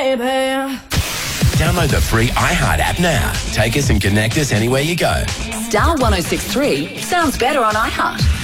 baby. Download the free iHeart app now. Take us and connect us anywhere you go. Star 106.3 sounds better on iHeart.